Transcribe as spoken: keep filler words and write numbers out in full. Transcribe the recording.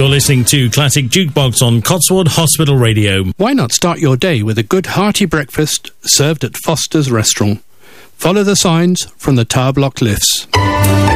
You're listening to Classic Jukebox on Cotswold Hospital Radio. Why not start your day with a good hearty breakfast served at Foster's Restaurant? Follow the signs from the tower block lifts.